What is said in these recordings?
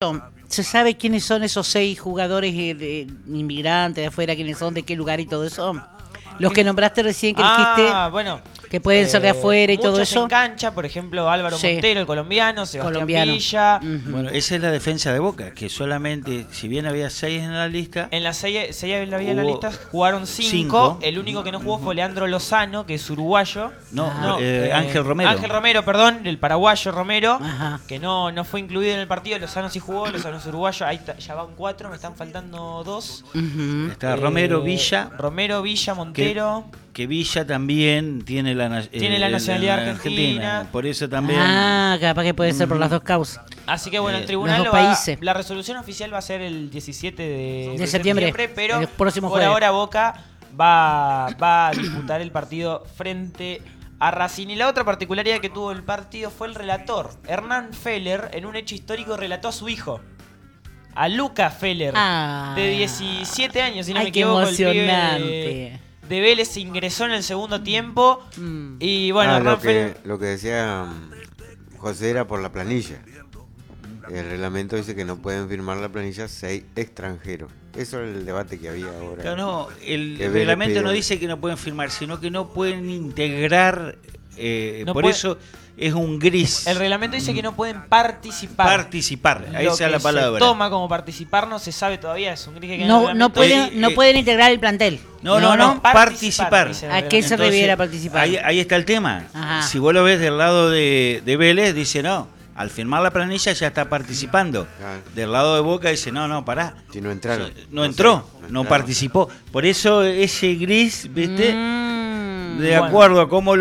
¿Se sabe quiénes son esos 6 jugadores inmigrantes de afuera, quiénes son, de qué lugar y todo eso? Los que nombraste recién, que dijiste bueno, que pueden ser de afuera y todo eso. En cancha, por ejemplo, Álvaro Sí. Montero, el colombiano, Sebastián Villa. Bueno, esa es la defensa de Boca, que solamente, si bien había 6 en la lista... En las 6 había en la lista, jugaron 5. El único que no jugó fue Leandro Lozano, que es uruguayo. Ángel Romero. Ángel Romero, perdón, el paraguayo Romero, Ajá. que no fue incluido en el partido. Lozano sí jugó, Lozano es uruguayo. Ahí ya van 4, me están faltando 2. Está Romero, Villa. Romero, Villa, Montero. Que Villa también tiene la nacionalidad argentina. Por eso también... Capaz que puede ser por las dos causas. Así que bueno, el tribunal la resolución oficial va a ser el 17 de septiembre, pero por ahora Boca va a disputar el partido frente a Racing. Y la otra particularidad que tuvo el partido fue el relator. Hernán Feller, en un hecho histórico, relató a su hijo, a Luca Feller, de 17 años, si no me equivoco. Emocionante. De Vélez se ingresó en el segundo tiempo. Y bueno, lo que decía José era por la planilla. El reglamento dice que no pueden firmar la planilla 6 extranjeros. Eso es el debate que había ahora. No, el reglamento no dice que no pueden firmar, sino que no pueden integrar. Eso es un gris. El reglamento dice que no pueden participar. Ahí está la palabra. Se toma como participar, no se sabe todavía. Es un gris que no pueden integrar el plantel. No, participar. ¿A qué se refiere participar? Ahí está el tema. Ajá. Si vos lo ves del lado de Vélez, dice no. Al firmar la planilla ya está participando. Claro. Del lado de Boca dice no, pará. Si no entraron. No participó. Por eso ese gris, ¿viste? De acuerdo a cómo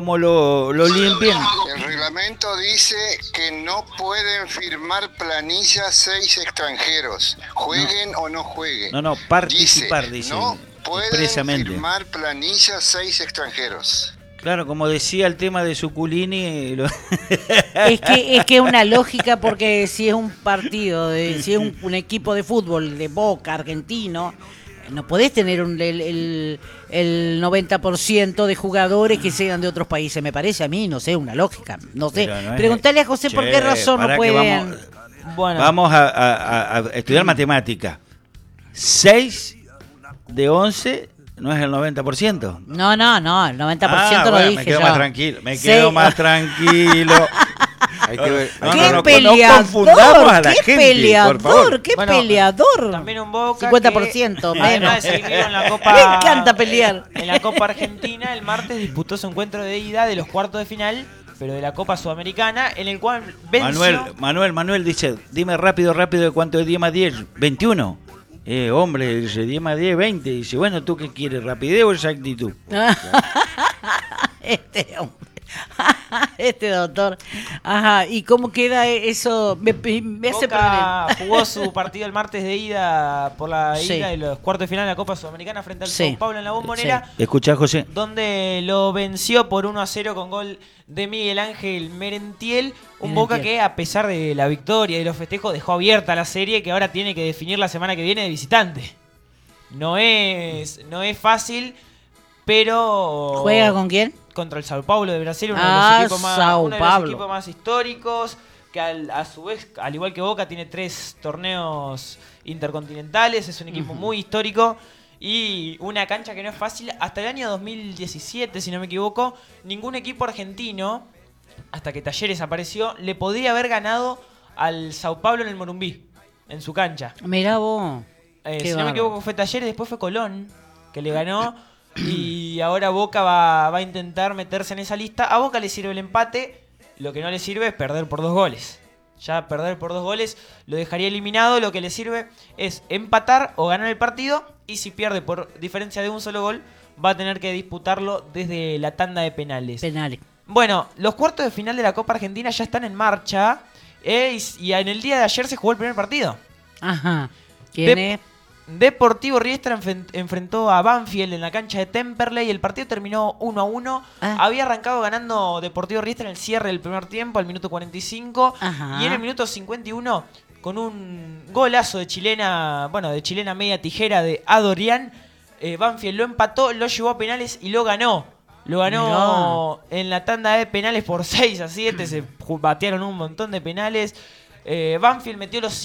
lo limpian. El reglamento dice que no pueden firmar planillas 6 extranjeros, jueguen o no jueguen. No, participar, dice no pueden expresamente. firmar planillas 6 extranjeros. Claro, como decía el tema de Suculini. Es que una lógica, porque si es un partido, si es un equipo de fútbol de Boca, argentino, no podés tener el 90% de jugadores que sean de otros países, me parece a mí, no sé, una lógica, no sé. Preguntale a José por qué razón no pueden. Vamos a estudiar matemática. 6 de 11 no es el 90%. No, el 90% lo dije me quedo yo. más tranquilo. Quedo más tranquilo. ¡Qué peleador! ¡Qué peleador! ¡Qué peleador! También un Boca 50% que, menos. En la Copa, Me encanta pelear. En la Copa Argentina, el martes disputó su encuentro de ida de los cuartos de final, pero de la Copa Sudamericana, en el cual venció... Manuel dice, dime rápido de cuánto es 10 más 10. 21. Hombre, dice 10 más 10, 20. Dice, bueno, ¿tú qué quieres? ¿Rapidez o exactitud? Este doctor. Ajá, ¿y cómo queda eso? Me hace Boca jugó su partido el martes de ida por la ida de los cuartos de final de la Copa Sudamericana frente al São Paulo en la Bombonera. Sí. Escuchá, José. Donde lo venció por 1-0 con gol de Miguel Ángel Merentiel. Un Boca que, a pesar de la victoria y de los festejos, dejó abierta la serie, que ahora tiene que definir la semana que viene de visitante. No es fácil, pero... ¿Juega con quién? Contra el São Paulo de Brasil, uno de los equipos más históricos, que a su vez, al igual que Boca, tiene 3 torneos intercontinentales, es un equipo muy histórico y una cancha que no es fácil. Hasta el año 2017, si no me equivoco, ningún equipo argentino, hasta que Talleres apareció, le podría haber ganado al São Paulo en el Morumbí, en su cancha. Mirá vos. Si no me equivoco fue Talleres, después fue Colón, que le ganó. Y ahora Boca va a intentar meterse en esa lista. A Boca le sirve el empate. Lo que no le sirve es perder por 2 goles. Ya perder por 2 goles lo dejaría eliminado. Lo que le sirve es empatar o ganar el partido. Y si pierde por diferencia de un solo gol, va a tener que disputarlo desde la tanda de penales. Bueno, los cuartos de final de la Copa Argentina ya están en marcha. Y en el día de ayer se jugó el primer partido. Ajá. ¿Quién es? Deportivo Riestra enfrentó a Banfield en la cancha de Temperley. El partido terminó 1-1. Había arrancado ganando Deportivo Riestra en el cierre del primer tiempo, al minuto 45. Y en el minuto 51, con un golazo de chilena media tijera de Adorián, Banfield lo empató, lo llevó a penales y lo ganó. Lo ganó en la tanda de penales por 6-7. Se batearon un montón de penales. Banfield metió los